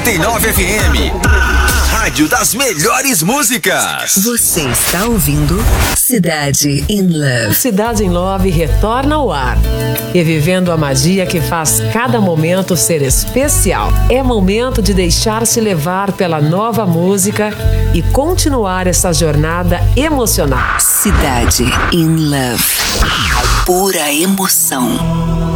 89 FM, a rádio das melhores músicas. Você está ouvindo Cidade in Love. Cidade in Love retorna ao ar, revivendo a magia que faz cada momento ser especial. É momento de deixar-se levar pela nova música e continuar essa jornada emocional. Cidade in Love. Pura emoção.